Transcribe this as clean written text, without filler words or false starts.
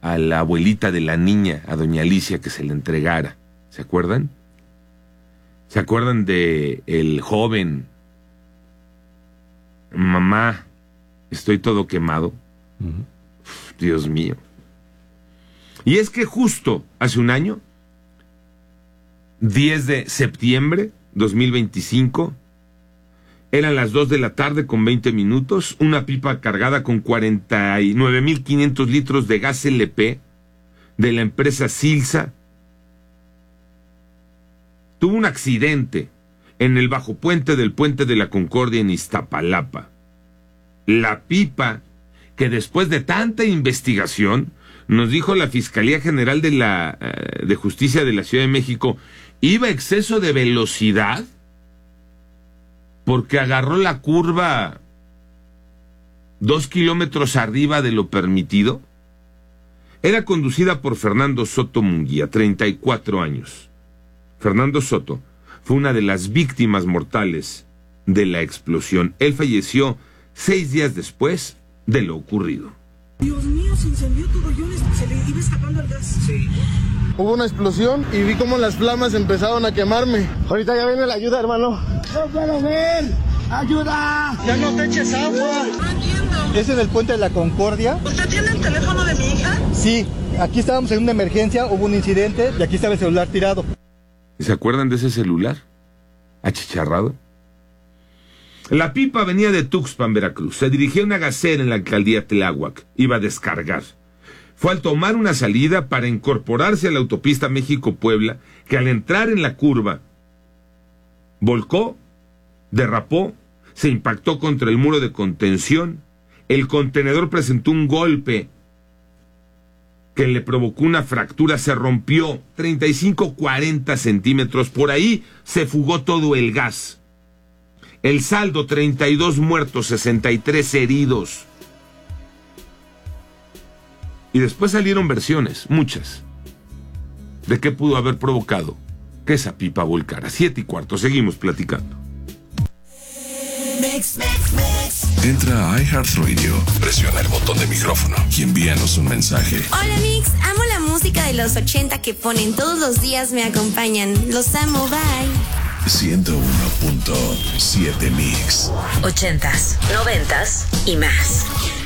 a la abuelita de la niña, a doña Alicia, que se le entregara. ¿Se acuerdan? ¿Se acuerdan de el joven? Mamá, estoy todo quemado. Dios mío. Y es que justo hace un año, 10 de septiembre 2025, eran las 2 de la tarde con 20 minutos, una pipa cargada con 49.500 litros de gas LP de la empresa Silsa tuvo un accidente en el bajopuente del Puente de la Concordia en Iztapalapa. La pipa, que después de tanta investigación, nos dijo la Fiscalía General de Justicia de la Ciudad de México, iba a exceso de velocidad porque agarró la curva 2 kilómetros arriba de lo permitido. Era conducida por Fernando Soto Munguía, 34 años. Fernando Soto fue una de las víctimas mortales de la explosión. Él falleció 6 días después de lo ocurrido. Dios mío, se incendió todo, se le iba escapando el gas. Sí. Hubo una explosión y vi cómo las flamas empezaron a quemarme. Ahorita ya viene la ayuda, hermano. ¡No puedo ver! ¡Ayuda! ¡Ya no te eches agua! No entiendo. ¿Ese es el Puente de la Concordia? ¿Usted tiene el teléfono de mi hija? Sí, aquí estábamos en una emergencia, hubo un incidente y aquí estaba el celular tirado. ¿Se acuerdan de ese celular? Achicharrado. La pipa venía de Tuxpan, Veracruz. Se dirigía a una gasera en la alcaldía Tláhuac. Iba a descargar. Fue al tomar una salida para incorporarse a la autopista México-Puebla, que al entrar en la curva, volcó, derrapó, se impactó contra el muro de contención. El contenedor presentó un golpe que le provocó una fractura, se rompió 35-40 centímetros. Por ahí se fugó todo el gas. El saldo, 32 muertos, 63 heridos. Y después salieron versiones, muchas, de qué pudo haber provocado que esa pipa volcara. 7:15, seguimos platicando. Entra a iHeartRadio, presiona el botón de micrófono y envíanos un mensaje. Hola Mix, amo la música de los 80 que ponen todos los días, me acompañan. Los amo, bye. 101.7 Mix. 80s, 90s y más.